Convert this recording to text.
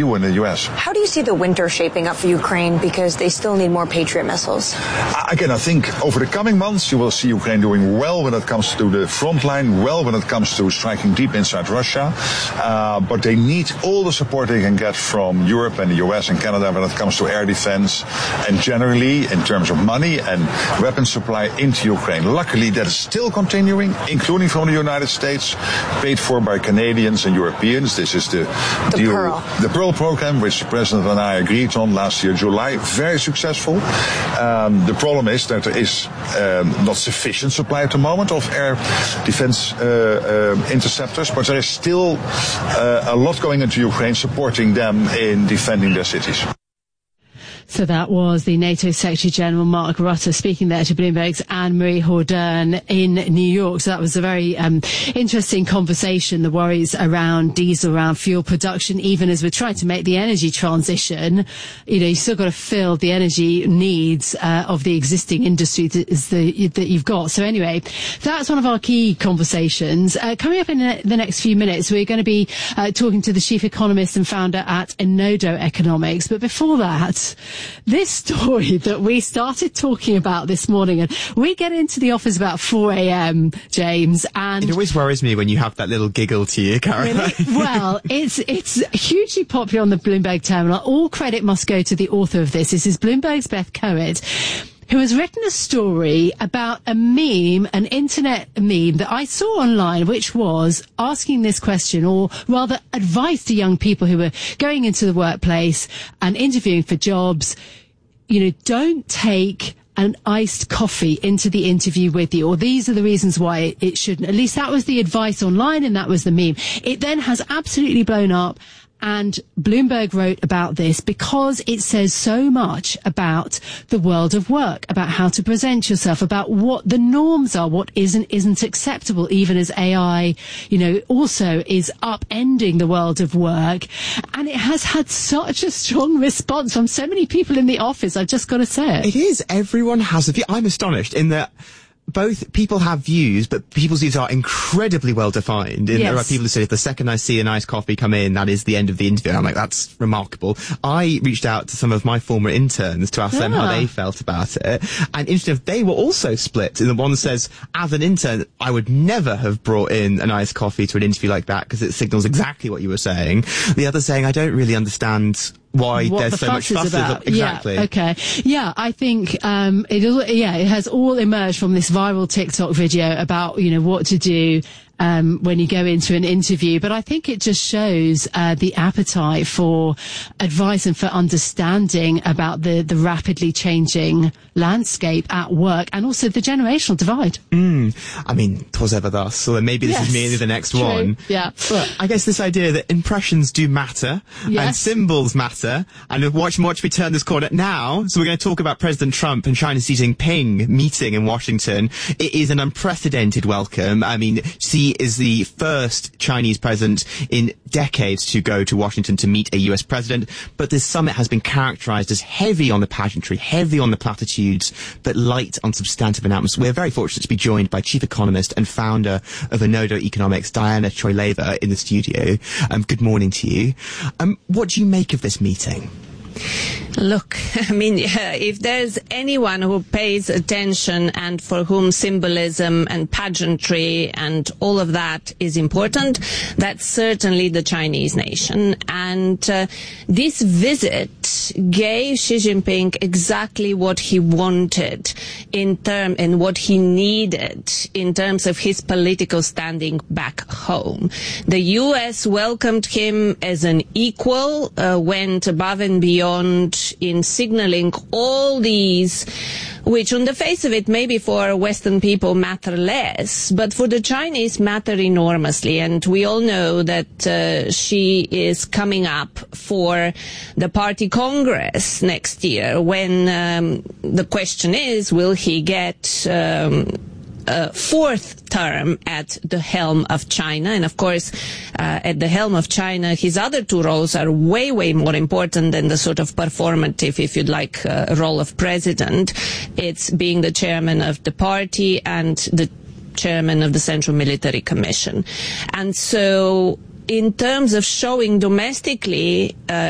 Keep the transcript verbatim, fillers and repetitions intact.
U and the U S. How do you see the winter shaping up for Ukraine? Because they still need more Patriot missiles. Again, I think over the coming months you will see Ukraine doing well when it comes to the front line, well when it comes to striking deep inside Russia. Uh, but they need all the support they can get from Europe and the U S and Canada when it comes to air defense and generally in terms of money and weapon supply into Ukraine. Luckily, that is still continuing, including from the United States, paid for by Canadians and Europeans. This is the, the deal, Pearl. the Pearl program, which the President and I agreed on last year, July. Very successful. Um, the problem is that there is um, not sufficient supply at the moment of air defense uh, uh, interceptors, but there is still uh, a lot going into Ukraine, supporting them in defending their cities. So that was the NATO Secretary General Mark Rutte speaking there to Bloomberg's Anne-Marie Jourdain in New York. So that was a very um, interesting conversation, the worries around diesel, around fuel production, even as we're trying to make the energy transition. You know, you've still got to fill the energy needs uh, of the existing industry that, is the, that you've got. So anyway, that's one of our key conversations. Uh, coming up in the next few minutes, we're going to be uh, talking to the chief economist and founder at Enodo Economics. But before that, this story that we started talking about this morning, and we get into the office about four a.m., James, and it always worries me when you have that little giggle to you, Caroline. Really? Well, it's it's hugely popular on the Bloomberg terminal. All credit must go to the author of this. This is Bloomberg's Beth Coed, who has written a story about a meme, an internet meme that I saw online, which was asking this question, or rather advice to young people who were going into the workplace and interviewing for jobs. You know, don't take an iced coffee into the interview with you, or these are the reasons why it, it shouldn't. At least that was the advice online, and that was the meme. It then has absolutely blown up. And Bloomberg wrote about this because it says so much about the world of work, about how to present yourself, about what the norms are, what isn't isn't acceptable, even as A I, you know, also is upending the world of work. And it has had such a strong response from so many people in the office, I've just got to say it. It is. Everyone has a view. I'm astonished in that both people have views, but people's views are incredibly well defined. And yes. There are people who say, if the second I see a nice coffee come in, that is the end of the interview. And I'm like, that's remarkable. I reached out to some of my former interns to ask them how they felt about it. And interesting, they were also split. And the one says, as an intern, I would never have brought in a nice coffee to an interview like that because it signals exactly what you were saying. The other saying, I don't really understand why what there's the so fuss much fuss. is about. Exactly. Yeah, okay. Yeah, I think um, it. Yeah, it has all emerged from this viral TikTok video about, you know, what to do um, when you go into an interview. But I think it just shows uh, the appetite for advice and for understanding about the the rapidly changing landscape at work, and also the generational divide. Mm. I mean, 'twas ever thus. So then maybe this yes, is merely the next true. one. Yeah. But I guess this idea that impressions do matter, yes. and symbols matter, and watch watch me turn this corner now. So we're going to talk about President Trump and China's Xi Jinping meeting in Washington. It is an unprecedented welcome. I mean, Xi is the first Chinese president in decades to go to Washington to meet a U S president. But this summit has been characterized as heavy on the pageantry, heavy on the platitudes, but light on substantive announcements. We're very fortunate to be joined by chief economist and founder of Enodo Economics, Diana Choi-Lever, in the studio. Um, good morning to you. Um, what do you make of this meeting? Look, I mean, if there's anyone who pays attention and for whom symbolism and pageantry and all of that is important, that's certainly the Chinese nation. And uh, this visit gave Xi Jinping exactly what he wanted in term and what he needed in terms of his political standing back home. The U S welcomed him as an equal, uh, went above and beyond in signaling all these, which on the face of it maybe for Western people matter less, but for the Chinese matter enormously. And we all know that uh, she is coming up for the party congress next year, when um, the question is, will he get um, a fourth term at the helm of China? And of course, uh, at the helm of China, his other two roles are way, way more important than the sort of performative, if you'd like, uh, role of president. It's being the chairman of the party and the chairman of the Central Military Commission. And so, in terms of showing domestically uh,